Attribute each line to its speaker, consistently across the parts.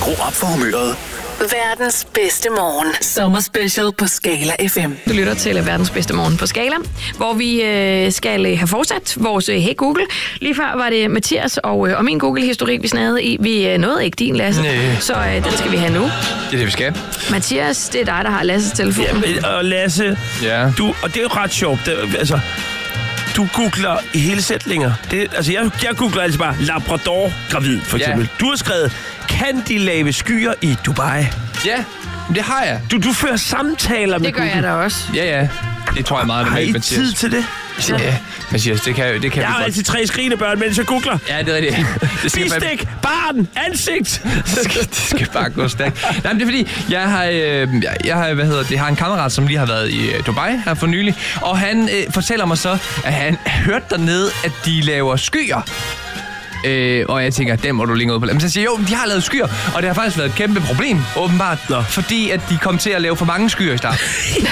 Speaker 1: Skru op for humøret.
Speaker 2: Verdens bedste morgen. Sommerspecial på Skala FM.
Speaker 3: Du lytter til Verdens bedste morgen på Skala, hvor vi skal have fortsat vores Hey Google. Lige før var det Mathias og min Google-historik, vi snagede i. Vi nåede ikke din, Lasse, så den skal vi have nu.
Speaker 4: Det er det, vi skal.
Speaker 3: Mathias, det er dig, der har Lasses telefon.
Speaker 5: Jamen, og Lasse, og det er jo ret sjovt. Du googler hele sætninger. Jeg googler altså bare Labrador gravid, for eksempel. Du har skrevet, kan de lave skyer i Dubai?
Speaker 4: Ja, det har jeg.
Speaker 5: Du fører samtaler med
Speaker 3: Det gør
Speaker 5: Google.
Speaker 3: jeg da også.
Speaker 4: Ja. Det tror jeg meget,
Speaker 5: Har I
Speaker 4: Mathias.
Speaker 5: tid til det?
Speaker 4: Ja, Mathias, det kan
Speaker 5: Jeg
Speaker 4: vi
Speaker 5: har
Speaker 4: godt.
Speaker 5: altid 3 skrigende børn, mens jeg googler.
Speaker 4: Ja, det er rigtigt.
Speaker 5: Bistik, barn, ansigt.
Speaker 4: Det skal bare gå stærkt. Nej, men det er fordi, jeg har en kammerat, som lige har været i Dubai her for nylig, og han fortæller mig så, at han hørte dernede, at de laver skyer. Og jeg tænker, den må du længere ud på. Men så siger jeg, jo, de har lavet skyer, og det har faktisk været et kæmpe problem, åbenbart, fordi at de kom til at lave for mange skyer i starten.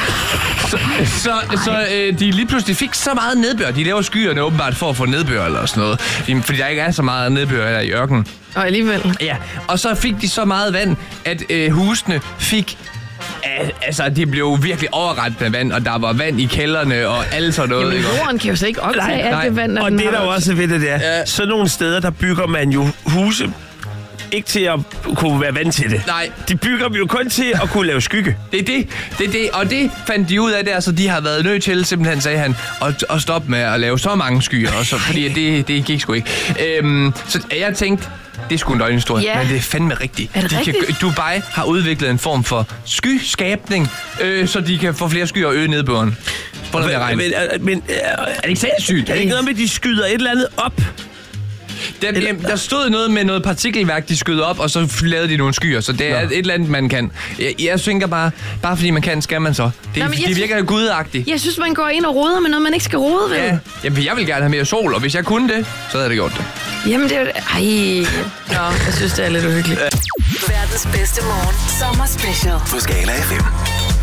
Speaker 4: så de lige pludselig fik så meget nedbør. De laver skyerne åbenbart for at få nedbør eller sådan noget, fordi der ikke er så meget nedbør her i ørkenen.
Speaker 3: Og alligevel.
Speaker 4: Ja, og så fik de så meget vand, at husene fik... Altså, de blev virkelig overrendt med vand, og der var vand i kældrene og alt sådan noget.
Speaker 3: Jamen, jorden kan jo så ikke optage alt det vand,
Speaker 5: og det der jo også ved det der. Ja. Så nogle steder, der bygger man jo huse ikke til at kunne være vant til det.
Speaker 4: Nej.
Speaker 5: De bygger dem jo kun til at kunne lave skygge.
Speaker 4: Det er det. Og det fandt de ud af der, så de har været nødt til, simpelthen, sagde han, at stoppe med at lave så mange skyer, også, fordi det gik sgu ikke. Så jeg tænkte, det er sgu en løgnhistorie, men det er fandme rigtigt.
Speaker 3: Er det rigtigt?
Speaker 4: Dubai har udviklet en form for skyskabning, så de kan få flere skyer og øge nedbøren. Prøv at regne.
Speaker 5: Men
Speaker 4: er det ikke sindssygt?
Speaker 5: Er det ikke noget med, at de skyder et eller andet op?
Speaker 4: Der stod noget med noget partikelværk, de skød op, og så lavede de nogle skyer, så det er et eller andet, man kan. Jeg tænker bare fordi man kan, skal man så. Det virker jo gudagtigt.
Speaker 3: Jeg synes, man går ind og roder med noget, man ikke skal rode ved.
Speaker 4: Ja, jamen, jeg vil gerne have mere sol, og hvis jeg kunne det, så havde jeg gjort det.
Speaker 3: Jamen, det er jo... jeg synes, det er lidt uhyggeligt.
Speaker 2: Verdens bedste morgen. Sommerspecial.
Speaker 1: På Skala FM.